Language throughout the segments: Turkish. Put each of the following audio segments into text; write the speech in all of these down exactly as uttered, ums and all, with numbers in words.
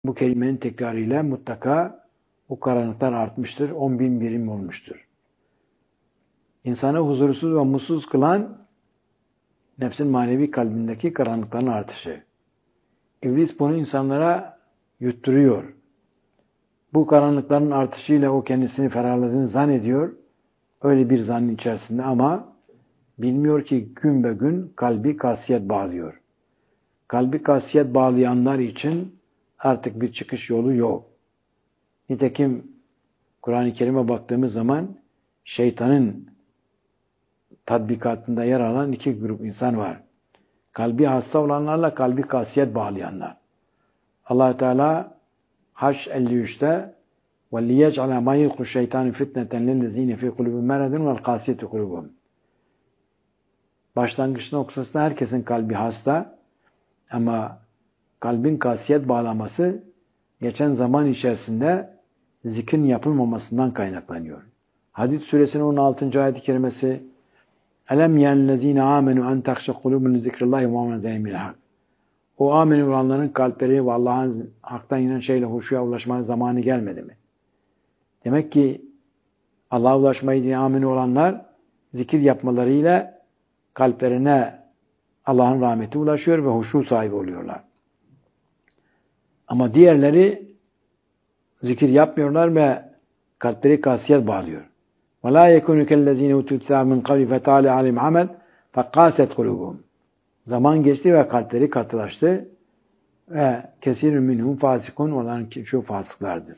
Bu kelimenin tekrarıyla mutlaka o karanlıklar artmıştır. on bin birim olmuştur. İnsanı huzursuz ve mutsuz kılan nefsin manevi kalbindeki karanlıkların artışı. İblis bunu insanlara yutturuyor. Bu karanlıkların artışıyla o kendisini ferahladığını zannediyor. Öyle bir zannın içerisinde ama bilmiyor ki gün be gün kalbi kasiyet bağlıyor. Kalbi kasiyet bağlayanlar için artık bir çıkış yolu yok. Nitekim Kur'an-ı Kerim'e baktığımız zaman şeytanın tatbikatında yer alan iki grup insan var. Kalbi hasta olanlarla kalbi kasiyet bağlayanlar. Allah Teala Haş elli üçte وَلِيَجْعَلَ مَا يُلْقُ الشَّيْطَانِ فِتْنَةً لِلَّذ۪ينَ فِي قُلُوبِهِمْ مَرَضٌ وَالْقَاسِيَةِ قُلُوبُهُمْ. Başlangıç noktasında herkesin kalbi hasta ama kalbin kasiyet bağlaması geçen zaman içerisinde zikrin yapılmamasından kaynaklanıyor. Hadid suresinin on altıncı ayet-i kerimesi Elem yennezine amenu en tahşe kulubun zikrillahi ve muhammeden bilhak. O amin olanların kalpleri ve Allah'ın haktan inen şeyle huşuya ulaşmanın zamanı gelmedi mi? Demek ki Allah'a ulaşmayı diye amin olanlar zikir yapmalarıyla kalplerine Allah'ın rahmeti ulaşıyor ve huşu sahibi oluyorlar. Ama diğerleri zikir yapmıyorlar ve kalpleri kasiyet bağlıyor. وَلَا يَكُنُ كَالَّذ۪ينَ اُتُوا الْكِتَابَ مِنْ قَبْلِ فَتَعَالَ عَلِيهِمْ عَمَلٍ فَقَاسَتْ قُلُوبُهُمْ. Zaman geçti ve kalpleri katılaştı ve kesir minhum fasikun olan şu fasıklardır.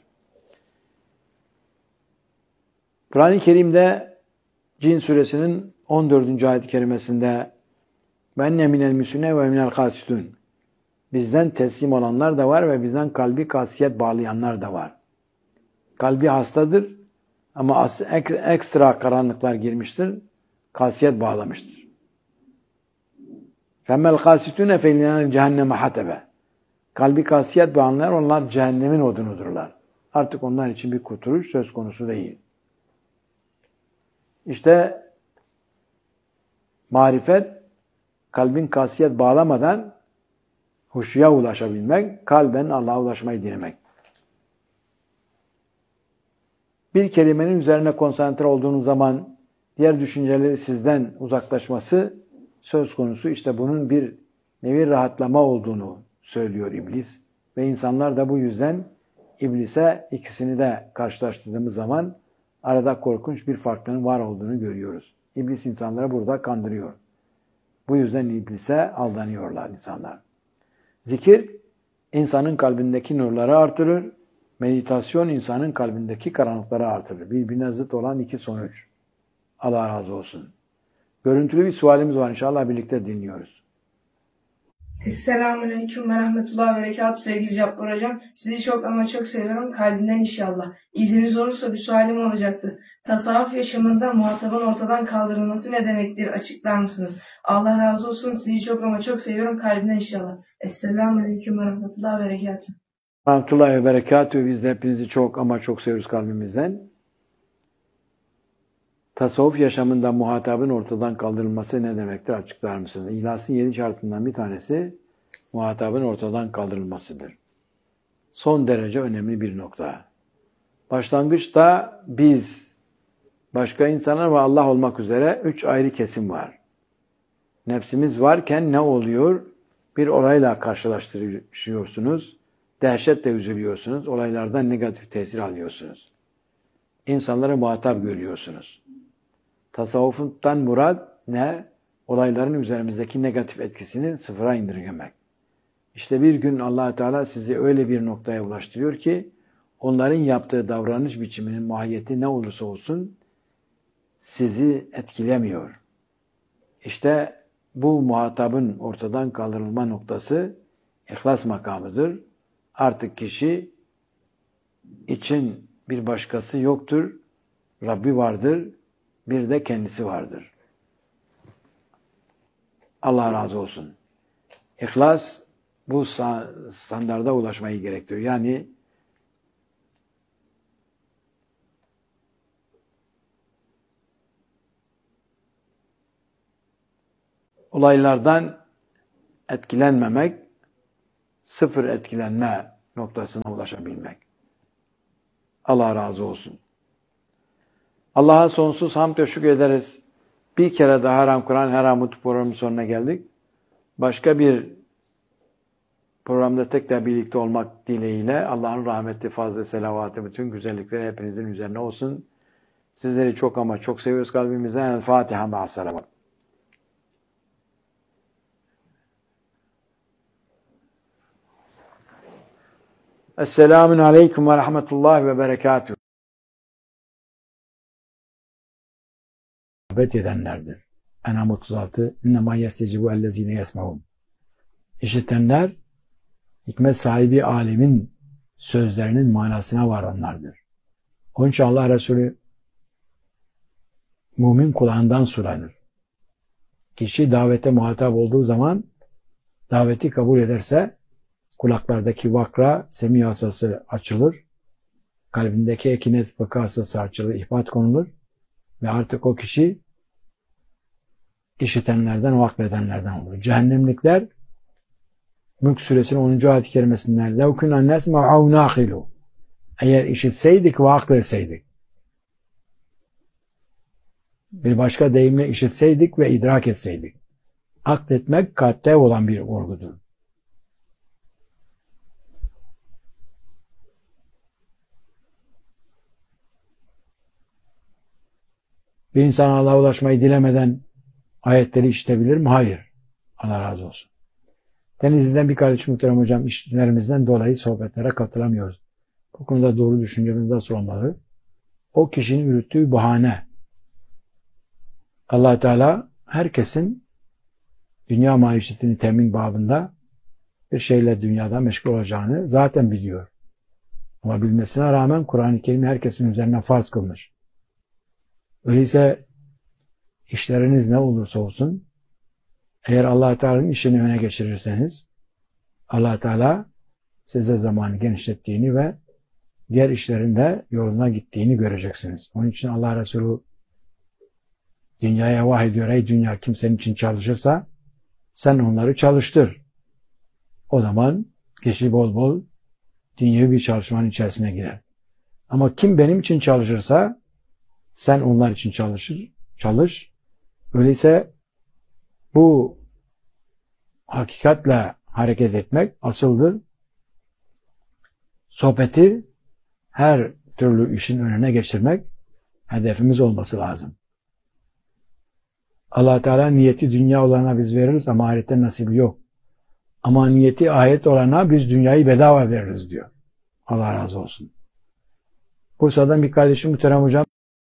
Kur'an-ı Kerim'de Cin suresinin on dördüncü ayet-i kerimesinde "Venne minel müsüne ve minel kasitun." Bizden teslim olanlar da var ve bizden kalbi kasiyet bağlayanlar da var. Kalbi hastadır ama ekstra karanlıklar girmiştir, kasiyet bağlamıştır. فَمَّا الْقَاسِتُونَ فَاِلْنَا cehenneme hatebe. Kalbi kasiyet bağlayanlar, onlar cehennemin odunudurlar. Artık onlar için bir kurtuluş söz konusu değil. İşte marifet, kalbin kasiyet bağlamadan huşuya ulaşabilmek, kalben Allah'a ulaşmayı dilemek. Bir kelimenin üzerine konsantre olduğunuz zaman diğer düşünceleri sizden uzaklaşması söz konusu. İşte bunun bir nevi rahatlama olduğunu söylüyor iblis. Ve insanlar da bu yüzden iblise ikisini de karşılaştırdığımız zaman arada korkunç bir farklılığın var olduğunu görüyoruz. İblis insanları burada kandırıyor. Bu yüzden iblise aldanıyorlar insanlar. Zikir, insanın kalbindeki nurları artırır. Meditasyon, insanın kalbindeki karanlıkları artırır. Birbirine zıt olan iki sonuç. Allah razı olsun. Görüntülü bir sualimiz var. İnşallah birlikte dinliyoruz. Selamünaleyküm ve rahmetullahi ve berekatuhu sevgili Cabbar Hocam. Sizi çok ama çok seviyorum. Kalbinden inşallah. İzniniz olursa bir sualim olacaktı. Tasavvuf yaşamında muhatabın ortadan kaldırılması ne demektir? Açıklar mısınız? Allah razı olsun. Sizi çok ama çok seviyorum. Kalbinden inşallah. Selamünaleyküm ve rahmetullahi ve berekatuhu. Rahmetullahi ve berekatuhu. Biz de hepinizi çok ama çok seviyoruz kalbimizden. Tasavvuf yaşamında muhatabın ortadan kaldırılması ne demektir? Açıklar mısınız? İhlasın yedi şartından bir tanesi muhatabın ortadan kaldırılmasıdır. Son derece önemli bir nokta. Başlangıçta biz, başka insanlar ve Allah olmak üzere üç ayrı kesim var. Nefsimiz varken ne oluyor? Bir olayla karşılaştırıyorsunuz. Dehşetle üzülüyorsunuz. Olaylardan negatif tesir alıyorsunuz. İnsanları muhatap görüyorsunuz. Tasavvuftan murad ne? Olayların üzerimizdeki negatif etkisini sıfıra indirgemek. İşte bir gün Allah Teala sizi öyle bir noktaya ulaştırıyor ki onların yaptığı davranış biçiminin mahiyeti ne olursa olsun sizi etkilemiyor. İşte bu muhatabın ortadan kaldırılma noktası ihlas makamıdır. Artık kişi için bir başkası yoktur, Rabbi vardır, bir de kendisi vardır. Allah razı olsun. İhlas bu standarda ulaşmayı gerektiriyor. Yani olaylardan etkilenmemek, sıfır etkilenme noktasına ulaşabilmek. Allah razı olsun. Allah'a sonsuz hamd ve şükür ederiz. Bir kere daha Haram Kur'an Haram Mutlu programının sonuna geldik. Başka bir programda tekrar birlikte olmak dileğiyle Allah'ın rahmeti, fazla selavatı, bütün güzellikleri hepinizin üzerine olsun. Sizleri çok ama çok seviyoruz kalbimizden. El Fatiha ma'as-selavat. Esselamun aleyküm ve rahmetullahi ve berekatuhu. Sohbet edenlerdir. En'am otuz altı. İnnemâ yestecibu ellezîne yesmeûn. İşitenler, hikmet sahibi alemin sözlerinin manasına varanlardır. Onun için Allah Resulü mümin kulağından sulanır. Kişi davete muhatap olduğu zaman daveti kabul ederse kulaklardaki vakra, semi asası açılır, kalbindeki ekinet fıkı asası açılır, ihbat konulur ve artık o kişi işitenlerden, vakledenlerden olur. Cehennemlikler Mülk Suresinin onuncu ayet-i kerimesinden لَوْ كُنَا نَسْمَعَوْ نَاقِلُوا Eğer işitseydik ve akletseydik. Bir başka deyimle işitseydik ve idrak etseydik. Akletmek kalpte olan bir olgudur. Bir insan Allah'a ulaşmayı dilemeden ayetleri işitebilir mi? Hayır. Allah razı olsun. Denizli'den bir kardeşim muhterem hocam işlerimizden dolayı sohbetlere katılamıyoruz. Bu konuda doğru düşüncemiz nasıl olmalı? O kişinin yürüttüğü bahane. Allah Teala herkesin dünya maişetini temin babında bir şeyle dünyada meşgul olacağını zaten biliyor. Ama bilmesine rağmen Kur'an-ı Kerim herkesin üzerine farz kılmış. Öyleyse işleriniz ne olursa olsun eğer Allah Teala'nın işini öne geçirirseniz Allah Teala size zamanı genişlettiğini ve diğer işlerinde yoluna gittiğini göreceksiniz. Onun için Allah Resulü dünyaya vahyediyor. Ey dünya kim senin için çalışırsa sen onları çalıştır. O zaman kişi bol bol dünyevi bir çalışmanın içerisine girer. Ama kim benim için çalışırsa sen onlar için çalışır, çalış. Öyleyse bu hakikatle hareket etmek asıldır. Sohbeti her türlü işin önüne geçirmek hedefimiz olması lazım. Allah Teala niyeti dünya olana biz veririz ama ahirette nasibi yok. Ama niyeti ahiret olana biz dünyayı bedava veririz diyor. Allah razı olsun. Bursa'dan bir kardeşim muhterem hocam